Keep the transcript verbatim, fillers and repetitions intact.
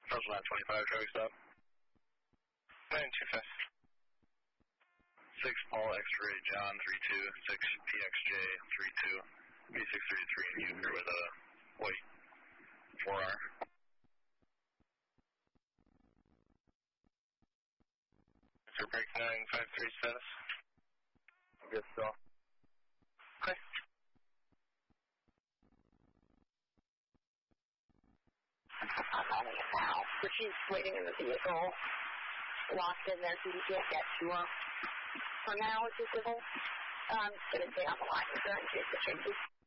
nine twenty-five, traffic stop. nine two five. six Paul X-ray John three two, six P X J three two, B six thirty-three, and you here with a white four R. For break nine five three status. Good stuff. Okay. I'm on it now. But she's waiting in the vehicle, locked in there, so you can't get to her. For now, it's a civil. Um, going to stay on the line with her in case it changes.